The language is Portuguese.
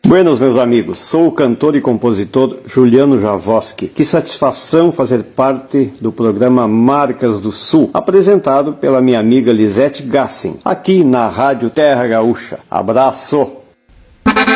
Buenos, meus amigos, sou o cantor e compositor Juliano Javoski. Que satisfação fazer parte do programa Marcas do Sul, apresentado pela minha amiga Lisete Gassin, aqui na Rádio Terra Gaúcha. Abraço!